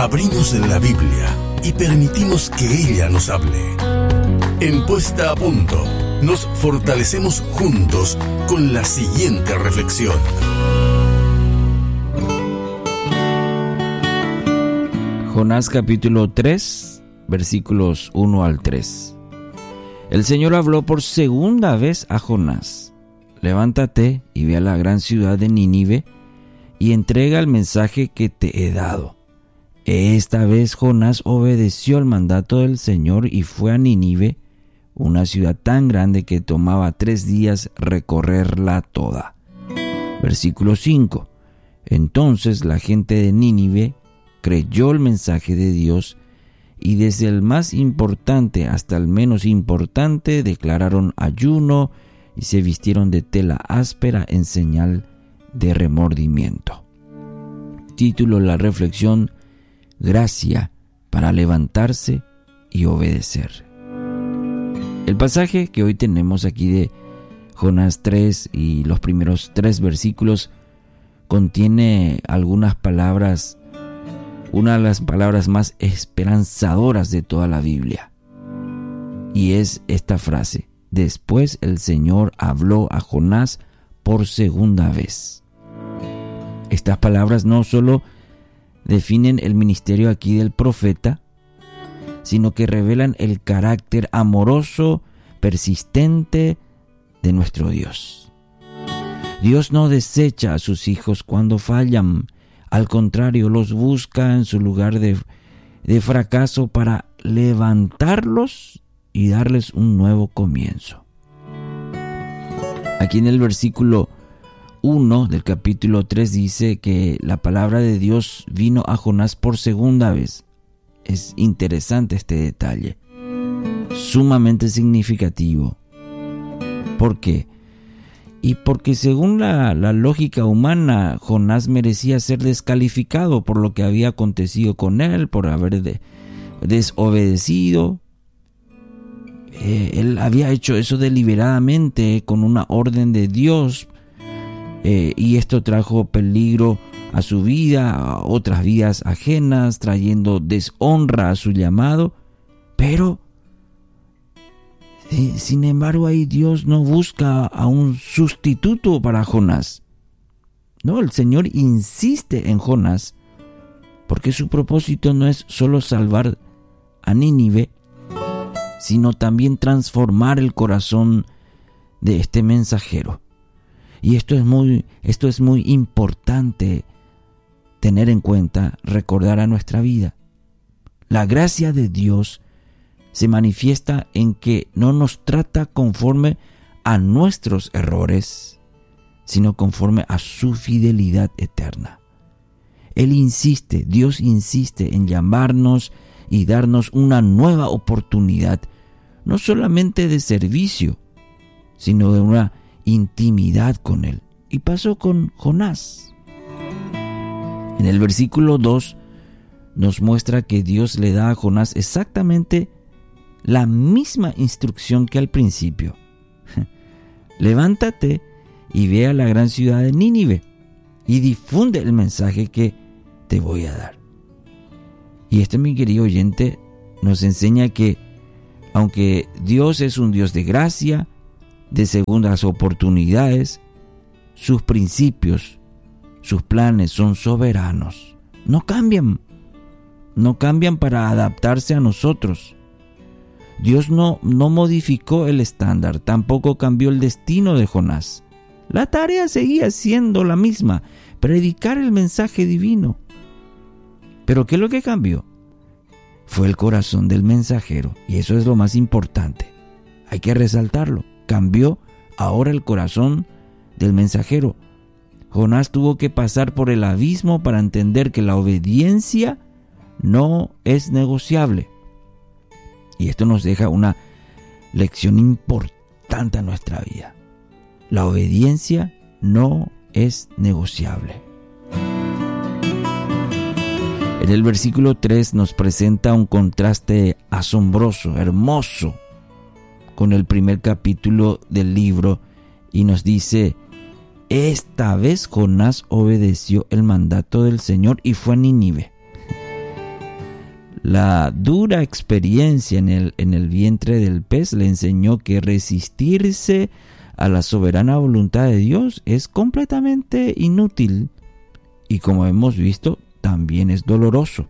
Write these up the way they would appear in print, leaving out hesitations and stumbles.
Abrimos la Biblia y permitimos que ella nos hable. En Puesta a Punto, nos fortalecemos juntos con la siguiente reflexión. Jonás capítulo 3, versículos 1 al 3. El Señor habló por segunda vez a Jonás. Levántate y ve a la gran ciudad de Nínive y entrega el mensaje que te he dado. Esta vez Jonás obedeció el mandato del Señor y fue a Nínive, una ciudad tan grande que tomaba 3 días recorrerla toda. Versículo 5. Entonces la gente de Nínive creyó el mensaje de Dios y desde el más importante hasta el menos importante declararon ayuno y se vistieron de tela áspera en señal de remordimiento. Título de la reflexión: Gracia para levantarse y obedecer. El pasaje que hoy tenemos aquí de Jonás 3 y los primeros 3 versículos contiene algunas palabras, una de las palabras más esperanzadoras de toda la Biblia. Y es esta frase: después el Señor habló a Jonás por segunda vez. Estas palabras no solo definen el ministerio aquí del profeta, sino que revelan el carácter amoroso, persistente de nuestro Dios. Dios no desecha a sus hijos cuando fallan. Al contrario, los busca en su lugar de fracaso para levantarlos y darles un nuevo comienzo. Aquí en el versículo 1 del capítulo 3 dice que la palabra de Dios vino a Jonás por segunda vez. Es interesante este detalle, sumamente significativo. ¿Por qué? Y porque según la lógica humana, Jonás merecía ser descalificado por lo que había acontecido con él, por haber desobedecido. Él había hecho eso deliberadamente con una orden de Dios, y esto trajo peligro a su vida, a otras vidas ajenas, trayendo deshonra a su llamado. Pero sin embargo, ahí Dios no busca a un sustituto para Jonás. No, el Señor insiste en Jonás porque su propósito no es solo salvar a Nínive, sino también transformar el corazón de este mensajero. Y esto es muy importante tener en cuenta, recordar a nuestra vida. La gracia de Dios se manifiesta en que no nos trata conforme a nuestros errores, sino conforme a su fidelidad eterna. Dios insiste en llamarnos y darnos una nueva oportunidad, no solamente de servicio, sino de una intimidad con Él. Y pasó con Jonás. En el versículo 2 nos muestra que Dios le da a Jonás exactamente la misma instrucción que al principio. Levántate y ve a la gran ciudad de Nínive y difunde el mensaje que te voy a dar. Y mi querido oyente, nos enseña que aunque Dios es un Dios de gracia, de segundas oportunidades, sus principios, sus planes son soberanos. No cambian para adaptarse a nosotros. Dios no modificó el estándar, tampoco cambió el destino de Jonás. La tarea seguía siendo la misma, predicar el mensaje divino. Pero ¿qué es lo que cambió? Fue el corazón del mensajero, y eso es lo más importante. Hay que resaltarlo. Cambió ahora el corazón del mensajero. Jonás tuvo que pasar por el abismo para entender que la obediencia no es negociable. Y esto nos deja una lección importante a nuestra vida. La obediencia no es negociable. En el versículo 3 nos presenta un contraste asombroso, hermoso, con el primer capítulo del libro, y nos dice: esta vez Jonás obedeció el mandato del Señor y fue a Nínive. La dura experiencia en el vientre del pez le enseñó que resistirse a la soberana voluntad de Dios es completamente inútil y, como hemos visto, también es doloroso.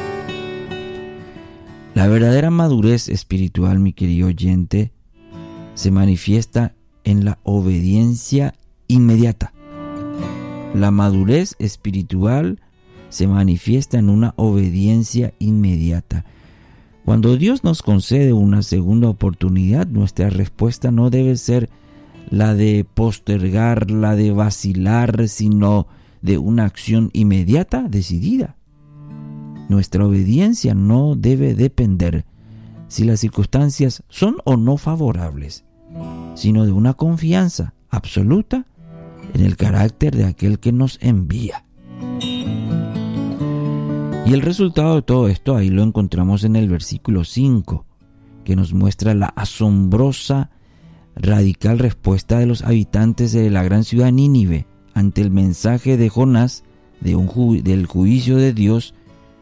La verdadera madurez espiritual, mi querido oyente, se manifiesta en la obediencia inmediata. La madurez espiritual se manifiesta en una obediencia inmediata. Cuando Dios nos concede una segunda oportunidad, nuestra respuesta no debe ser la de postergar, la de vacilar, sino de una acción inmediata, decidida. Nuestra obediencia no debe depender si las circunstancias son o no favorables, sino de una confianza absoluta en el carácter de aquel que nos envía. Y el resultado de todo esto ahí lo encontramos en el versículo 5, que nos muestra la asombrosa, radical respuesta de los habitantes de la gran ciudad de Nínive ante el mensaje de Jonás del juicio de Dios.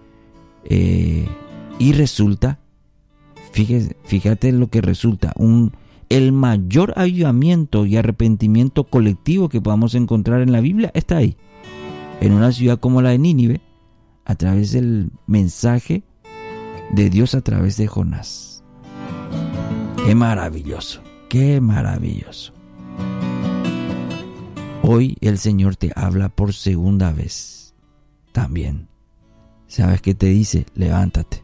Y resulta, fíjate lo que resulta, el mayor avivamiento y arrepentimiento colectivo que podamos encontrar en la Biblia está ahí, en una ciudad como la de Nínive, a través del mensaje de Dios a través de Jonás. ¡Qué maravilloso! ¡Qué maravilloso! Hoy el Señor te habla por segunda vez también. ¿Sabes qué te dice? Levántate.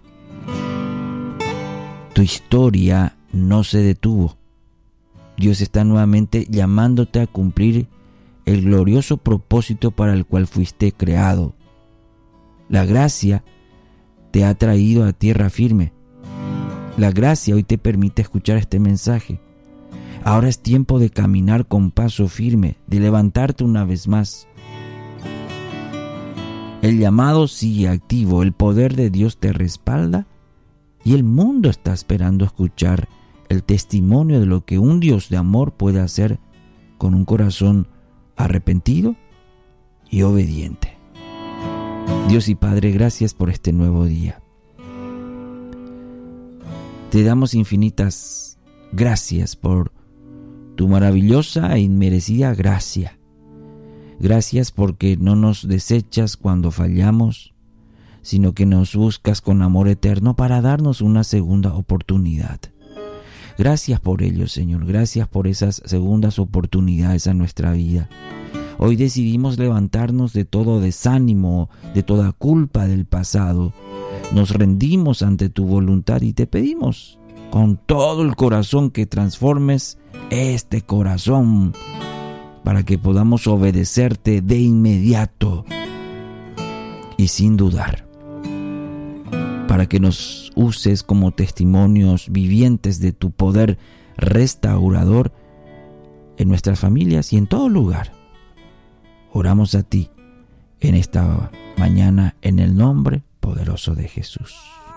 Tu historia no se detuvo. Dios está nuevamente llamándote a cumplir el glorioso propósito para el cual fuiste creado. La gracia te ha traído a tierra firme. La gracia hoy te permite escuchar este mensaje. Ahora es tiempo de caminar con paso firme, de levantarte una vez más. El llamado sigue activo, el poder de Dios te respalda y el mundo está esperando escuchar el testimonio de lo que un Dios de amor puede hacer con un corazón arrepentido y obediente. Dios y Padre, gracias por este nuevo día. Te damos infinitas gracias por tu maravillosa e inmerecida gracia. Gracias porque no nos desechas cuando fallamos, sino que nos buscas con amor eterno para darnos una segunda oportunidad. Gracias por ello, Señor. Gracias por esas segundas oportunidades a nuestra vida. Hoy decidimos levantarnos de todo desánimo, de toda culpa del pasado. Nos rendimos ante tu voluntad y te pedimos con todo el corazón que transformes este corazón para que podamos obedecerte de inmediato y sin dudar. Para que nos uses como testimonios vivientes de tu poder restaurador en nuestras familias y en todo lugar. Oramos a ti en esta mañana en el nombre poderoso de Jesús.